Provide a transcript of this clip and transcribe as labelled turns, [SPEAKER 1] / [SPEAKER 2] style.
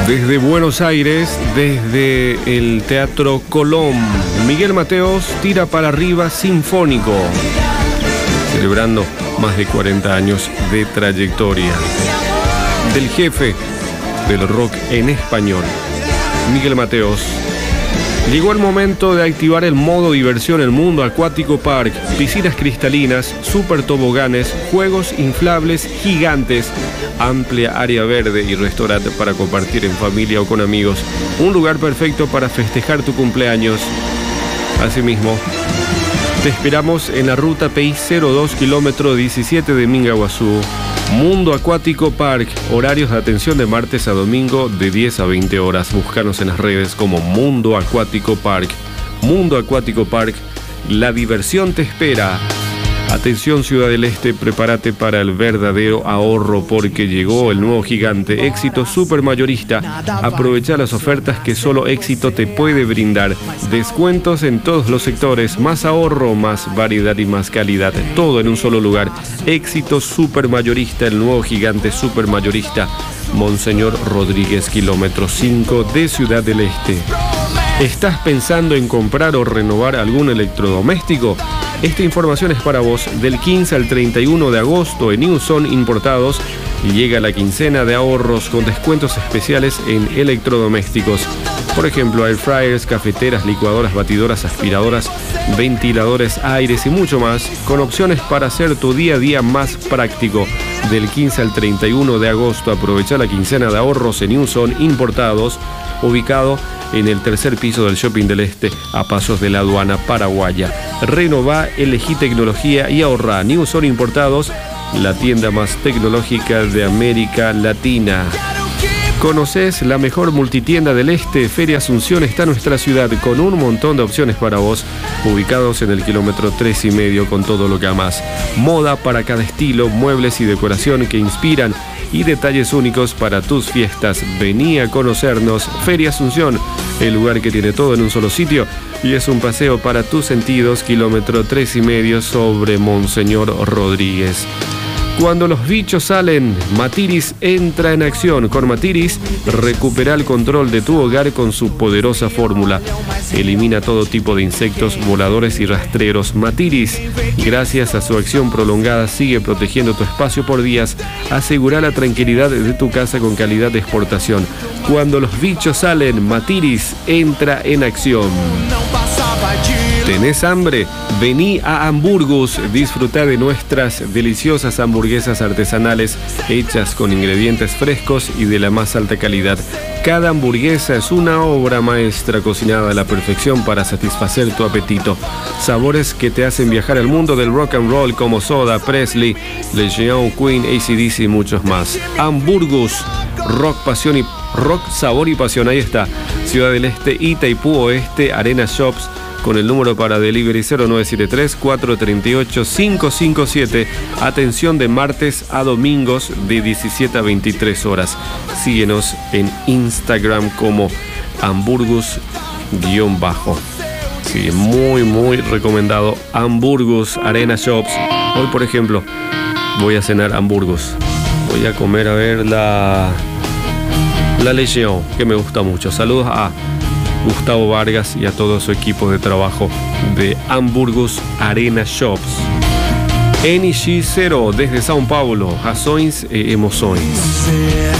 [SPEAKER 1] Desde Buenos Aires, desde el Teatro Colón, Miguel Mateos tira para arriba Sinfónico, celebrando más de 40 años de trayectoria. Del jefe del rock en español, Miguel Mateos. Llegó el momento de activar el modo diversión en Mundo Acuático Park. Piscinas cristalinas, super toboganes, juegos inflables gigantes, amplia área verde y restaurante para compartir en familia o con amigos. Un lugar perfecto para festejar tu cumpleaños. Asimismo, te esperamos en la ruta PI 02, kilómetro 17 de Mingaguazú. Mundo Acuático Park, horarios de atención de martes a domingo de 10 a 20 horas. Búscanos en las redes como Mundo Acuático Park. Mundo Acuático Park, la diversión te espera. Atención Ciudad del Este, prepárate para el verdadero ahorro porque llegó el nuevo gigante Éxito Supermayorista. Aprovecha las ofertas que solo Éxito te puede brindar. Descuentos en todos los sectores, más ahorro, más variedad y más calidad. Todo en un solo lugar. Éxito Supermayorista, el nuevo gigante Supermayorista. Monseñor Rodríguez, kilómetro 5 de Ciudad del Este. ¿Estás pensando en comprar o renovar algún electrodoméstico? Esta información es para vos. Del 15 al 31 de agosto en Newson Importados llega la quincena de ahorros con descuentos especiales en electrodomésticos. Por ejemplo, air fryers, cafeteras, licuadoras, batidoras, aspiradoras, ventiladores, aires y mucho más, con opciones para hacer tu día a día más práctico. Del 15 al 31 de agosto aprovecha la quincena de ahorros en Newson Importados, ubicado en el tercer piso del Shopping del Este, a pasos de la aduana paraguaya. Renová, elegí tecnología y ahorrá. Newson Importados, la tienda más tecnológica de América Latina. ¿Conoces la mejor multitienda del Este? Feria Asunción está en nuestra ciudad con un montón de opciones para vos, ubicados en el kilómetro 3,5 con todo lo que amás. Moda para cada estilo, muebles y decoración que inspiran y detalles únicos para tus fiestas. Vení a conocernos. Feria Asunción, el lugar que tiene todo en un solo sitio y es un paseo para tus sentidos, kilómetro 3,5 sobre Monseñor Rodríguez. Cuando los bichos salen, Matiris entra en acción. Con Matiris, recupera el control de tu hogar con su poderosa fórmula. Elimina todo tipo de insectos, voladores y rastreros. Matiris, gracias a su acción prolongada, sigue protegiendo tu espacio por días. Asegura la tranquilidad de tu casa con calidad de exportación. Cuando los bichos salen, Matiris entra en acción. ¿Tenés hambre? Vení a Hamburgus, disfruta de nuestras deliciosas hamburguesas artesanales hechas con ingredientes frescos y de la más alta calidad. Cada hamburguesa es una obra maestra cocinada a la perfección para satisfacer tu apetito. Sabores que te hacen viajar al mundo del rock and roll como Soda, Presley, Legion, Queen, AC/DC y muchos más. Hamburgus, rock, pasión y rock, sabor y pasión. Ahí está, Ciudad del Este, Itaipú Oeste, Arena Shops, con el número para delivery 0973-438-557. Atención de martes a domingos de 17 a 23 horas. Síguenos en Instagram como Hamburgus_. Sí, muy recomendado. Hamburgus, Arena Shops. Hoy, por ejemplo, voy a cenar Hamburgus. Voy a comer, a ver, la Legion, que me gusta mucho. Saludos a Gustavo Vargas y a todo su equipo de trabajo de Hamburgus Arena Shops. NG0 desde São Paulo, Razões e Emoções.